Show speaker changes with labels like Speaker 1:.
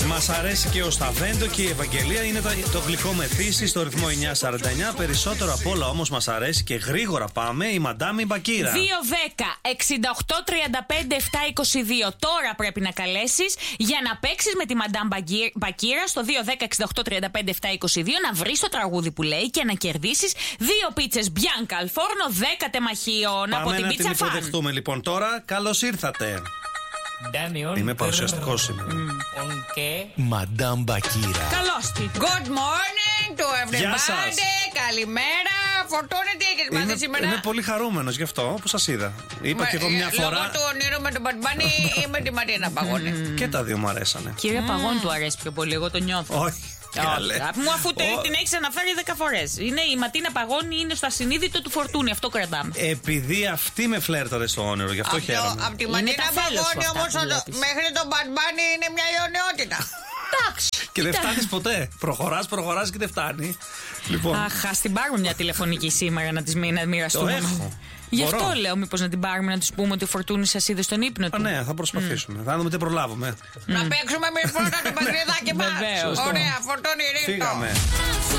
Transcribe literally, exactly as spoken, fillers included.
Speaker 1: Μας αρέσει και ο Σταβέντο και η Ευαγγελία. Είναι το, το γλυκό με φύση στο ρυθμό εννιά σαράντα εννιά. Περισσότερο απ' όλα όμως μας αρέσει και γρήγορα πάμε η Μαντάμ η Μπακύρα.
Speaker 2: δύο δέκα εξήντα οκτώ τριάντα πέντε επτά είκοσι δύο. Τώρα πρέπει να καλέσεις για να παίξεις με τη Μαντάμ Μπακύρα στο δύο δέκα εξήντα οκτώ τριάντα πέντε επτά είκοσι δύο, να βρεις το τραγούδι που λέει και να κερδίσεις δύο πίτσες Bianca al Forno δέκα τεμαχίων από την Pizza Fan.
Speaker 1: Πάμε να την υποδεχτούμε λοιπόν τώρα. Καλώς ήρθατε. Είμαι παρουσιαστικός σήμερα.
Speaker 3: Μαντάμ Μπακύρα.
Speaker 2: Καλώς τη.
Speaker 4: Good morning to everybody. Καλημέρα. Φορτώνε, τι έχεις μάθει σήμερα?
Speaker 1: Είμαι πολύ χαρούμενος γι' αυτό που σας είδα. Είπα
Speaker 4: Μα,
Speaker 1: και εγώ μια φορά.
Speaker 4: Λόγω του ονείρου με τον Πατμπάνη ή με τη Μαρίνα Παγώνη?
Speaker 1: Και τα δύο μου αρέσανε.
Speaker 2: Κύριε Παγώνη του αρέσει πιο πολύ, εγώ το νιώθω.
Speaker 1: Όχι.
Speaker 2: Μου αφού την έχεις αναφέρει δέκα φορές. Είναι η Ματίνα Παγώνη, είναι στο ασυνείδητο του Φορτούνη. Αυτό κρατάμε.
Speaker 1: Επειδή αυτή με φλέρταρε στο όνειρο, γι' αυτό χαίρομαι.
Speaker 4: Από τη Ματίνα Παγώνη όμως μέχρι τον Πατμπάνη είναι μια αιωνιότητα.
Speaker 2: Εντάξει.
Speaker 1: Και δεν φτάνεις ποτέ. Προχωράς, προχωράς και δεν φτάνει. Λοιπόν.
Speaker 2: Αχ, ας την πάρουμε μια τηλεφωνική σήμερα να τη μοιραστούμε.
Speaker 1: Το έχω.
Speaker 2: Γι'
Speaker 1: Μπορώ.
Speaker 2: αυτό λέω, μήπως να την πάρουμε να του πούμε ότι ο Φορτούνης σας είδε στον ύπνο του.
Speaker 1: Α, ναι, θα προσπαθήσουμε. Mm. Θα δούμε τι προλάβουμε.
Speaker 4: Mm. Να παίξουμε με πρώτα το παγριδάκι μας.
Speaker 2: Βεβαίως.
Speaker 4: Ωραία, Φορτούνη ρίχνω.
Speaker 1: Φύγαμε.